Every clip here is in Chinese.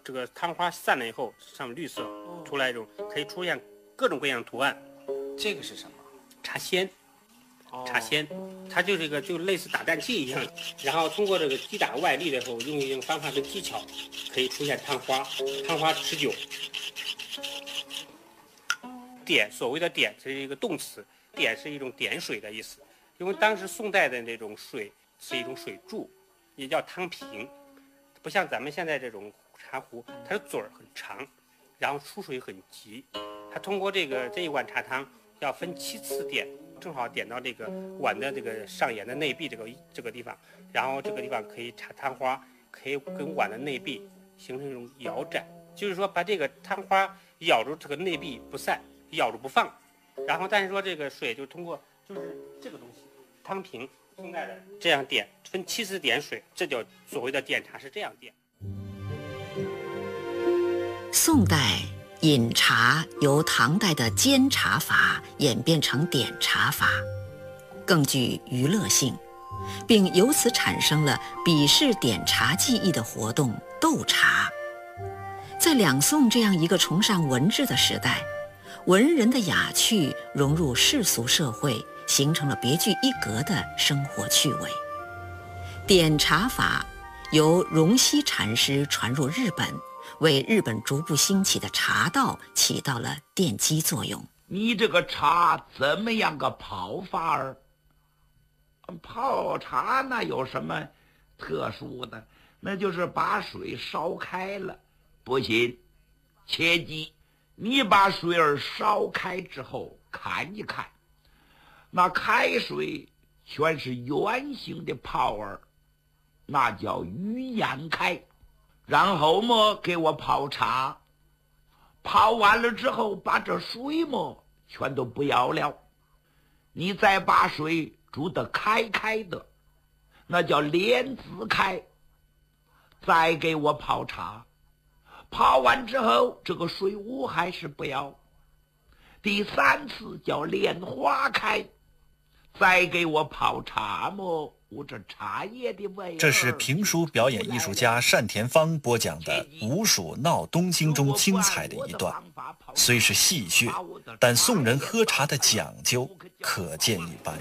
这个汤花散了以后，上面绿色出来一种可以出现各种各样的图案。 这个是什么？ 茶仙。茶仙，它就是一个就类似打蛋器一样，然后通过这个击打外力的时候，用一种方法跟技巧，可以出现汤花，汤花持久。点，所谓的点是一个动词，点是一种点水的意思，因为当时宋代的那种水是一种水柱，也叫汤瓶，不像咱们现在这种茶壶，它的嘴儿很长，然后出水很急，它通过这一碗茶汤要分7次点。正好点到这个碗的这个上沿的内壁这个地方，然后这个地方可以插汤花，可以跟碗的内壁形成一种咬展，就是说把这个汤花咬住这个内壁不散，咬住不放，然后但是说这个水就通过就是这个东西汤瓶宋代的这样点，分7次点水，这叫所谓的点茶是这样点。 宋代饮茶由唐代的煎茶法演变成点茶法，更具娱乐性，并由此产生了比试点茶技艺的活动斗茶。在两宋这样一个崇尚文治的时代，文人的雅趣融入世俗社会，形成了别具一格的生活趣味。点茶法由荣西禅师传入日本，为日本逐步兴起的茶道起到了奠基作用。 你这个茶怎么样个泡法儿？泡茶那有什么特殊的？那就是把水烧开了。不行，切记，你把水儿烧开之后看一看，那开水全是圆形的泡儿，那叫鱼眼开。然后么给我泡茶，泡完了之后把这水么全都不要了，你再把水煮得开开的，那叫莲子开，再给我泡茶，泡完之后这个水雾还是不要，第3次叫莲花开，再给我泡茶么我这茶叶的味。 这是评书表演艺术家单田芳播讲的《吴蜀闹东京》中精彩的一段，虽是戏谑，但宋人喝茶的讲究可见一斑。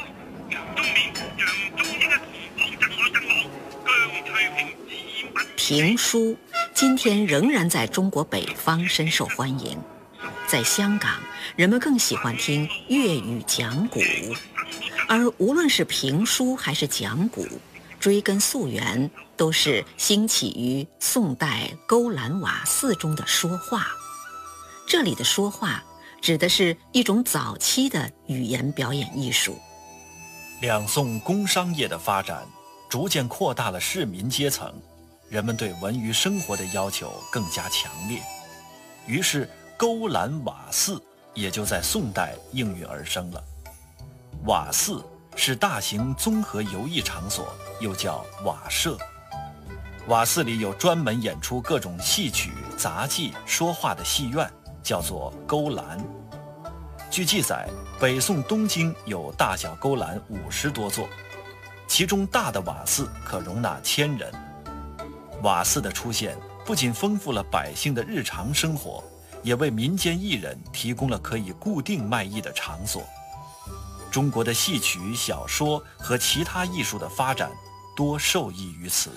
评书今天仍然在中国北方深受欢迎，在香港，人们更喜欢听粤语讲古。而无论是评书还是讲古，追根溯源，都是兴起于宋代勾栏瓦肆中的说话。这里的说话指的是一种早期的语言表演艺术。 两宋工商业的发展逐渐扩大了市民阶层，人们对文娱生活的要求更加强烈，于是勾栏瓦肆也就在宋代应运而生了。瓦肆是大型综合游艺场所，又叫瓦舍。瓦肆里有专门演出各种戏曲、杂技、说话的戏院，叫做勾栏。据记载，北宋东京有大小勾栏50多座，其中大的瓦肆可容纳1000人。瓦肆的出现不仅丰富了百姓的日常生活，也为民间艺人提供了可以固定卖艺的场所。中国的戏曲、小说和其他艺术的发展多受益于此。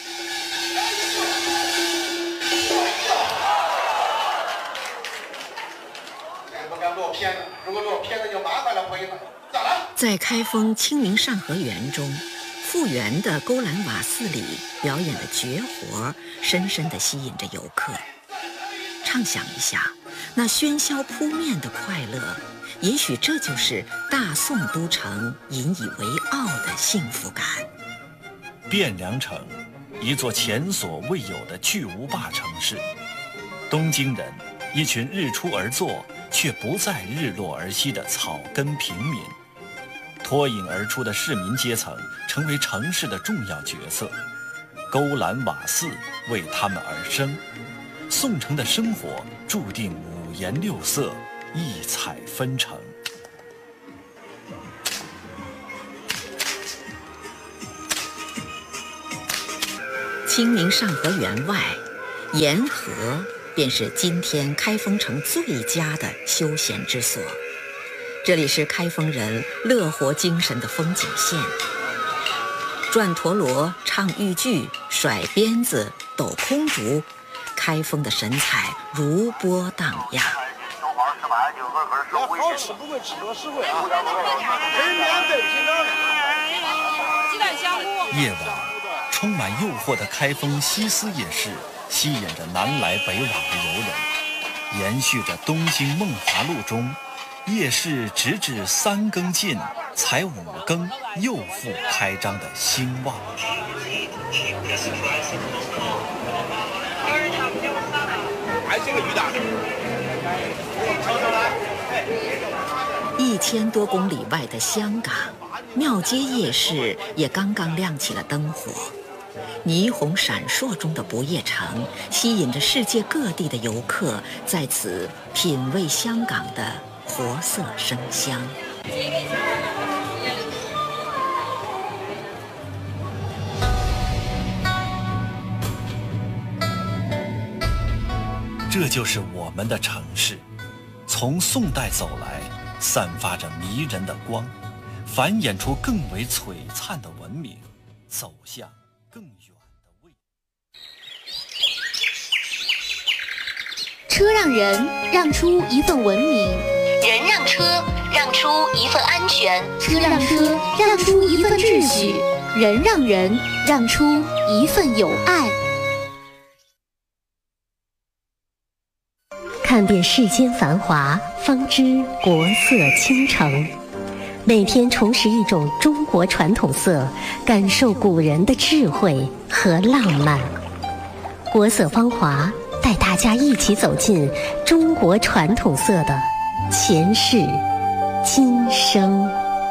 在开封清明上河园中，复原的勾栏瓦肆里表演的绝活，深深地吸引着游客。畅想一下，那喧嚣扑面的快乐，也许这就是大宋都城引以为傲的幸福感。 汴梁城，一座前所未有的巨无霸城市。东京人，一群日出而作却不再日落而息的草根平民。脱颖而出的市民阶层成为城市的重要角色，勾栏瓦肆为他们而生。宋城的生活注定五颜六色，异彩纷呈。 清明上河园外， 沿河便是今天开封城最佳的休闲之所。这里是开封人乐活精神的风景线，转陀螺、唱豫剧、甩鞭子、抖空竹，开封的神采如波荡漾。 好吃不贵，吃多实惠啊！可以免费品尝。鸡蛋香菇。 夜晚，充满诱惑的开封西斯夜市吸引着南来北往的游人，延续着东京梦华录中夜市直至3更尽，才5更又复开张的兴旺。 还是个鱼蛋。 1000多公里外的香港，庙街夜市也刚刚亮起了灯火，霓虹闪烁中的不夜城，吸引着世界各地的游客在此品味香港的活色生香。 这就是我们的城市，从宋代走来，散发着迷人的光，繁衍出更为璀璨的文明，走向更远的未来。 车让人，让出一份文明； 人让车，让出一份安全； 车让车，让出一份秩序；人让人，让出一份友爱。 看遍世间繁华，方知国色倾城。每天重拾一种中国传统色，感受古人的智慧和浪漫。国色芳华，带大家一起走进中国传统色的前世今生。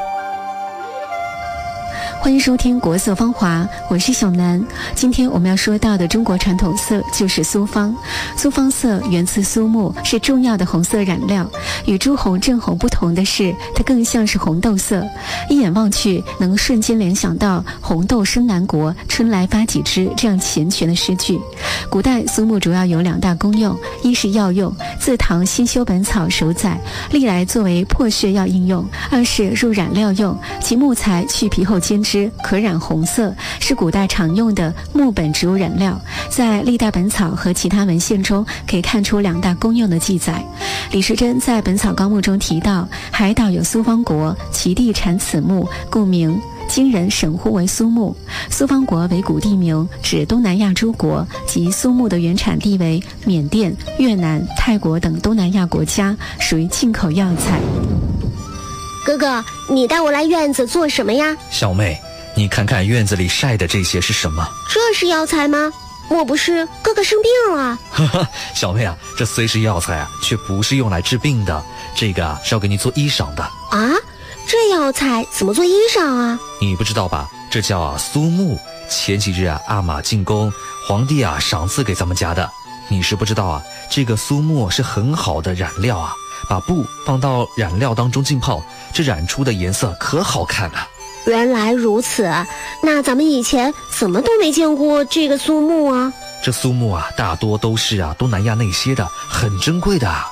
欢迎收听国色芳华，我是小南。今天我们要说到的中国传统色就是苏芳。苏芳色源自苏木，是重要的红色染料。与朱红、正红不同的是，它更像是红豆色，一眼望去能瞬间联想到红豆生南国，春来发几枝这样缱绻的诗句。古代苏木主要有2大功用，一是药用，自唐新修本草首载，历来作为破血药应用；二是入染料用，其木材去皮后煎之，可染红色，是古代常用的木本植物染料。在历代本草和其他文献中可以看出2大功用的记载。李时珍在《本草纲目》中提到，海岛有苏芳国，其地产此木，故名。今人审乎为苏木。苏芳国为古地名，指东南亚诸国，及苏木的原产地为缅甸、越南、泰国等东南亚国家，属于进口药材。 哥哥，你带我来院子做什么呀？ 小妹，你看看院子里晒的这些是什么？ 这是药材吗？莫不是哥哥生病了？ 哈哈，小妹啊，这虽是药材啊，却不是用来治病的，这个是要给你做衣裳的。 啊？这药材怎么做衣裳啊？ 你不知道吧？这叫苏木。前几日啊，阿玛进宫，皇帝啊赏赐给咱们家的。你是不知道啊，这个苏木是很好的染料啊，把布放到染料当中浸泡，这染出的颜色可好看了。 原来如此，那咱们以前怎么都没见过这个苏木啊？ 这苏木啊，大多都是东南亚那些的，很珍贵的。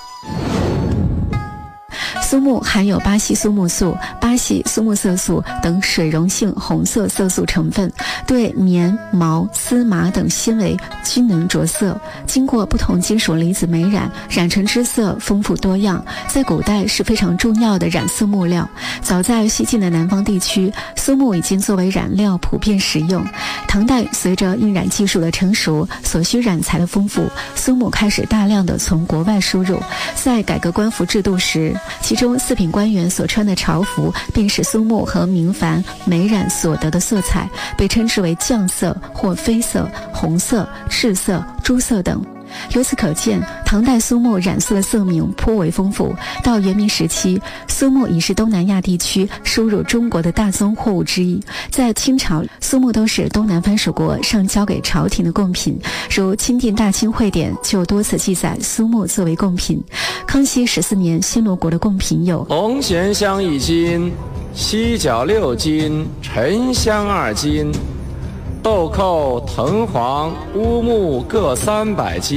苏木含有巴西苏木素、巴西苏木色素等水溶性红色色素成分，对棉、毛、丝、麻等纤维均能着色。经过不同金属离子酶染，染成之色丰富多样，在古代是非常重要的染色木料。早在西晋的南方地区，苏木已经作为染料普遍使用。唐代随着印染技术的成熟，所需染材的丰富，苏木开始大量的从国外输入。在改革官服制度时，其中4品官员所穿的朝服便是苏木和明矾酶染所得的色彩，被称之为绛色或绯色、红色、赤色、朱色等。由此可见，唐代苏木染色的色名颇为丰富。到元明时期，苏木已是东南亚地区输入中国的大宗货物之一。在清朝，苏木都是东南藩属国上交给朝廷的贡品，如钦定大清会典就多次记载苏木作为贡品。康熙14年，新罗国的贡品有红弦香1斤，犀角6斤，沉香2斤， 豆蔻、藤黄、乌木各300斤。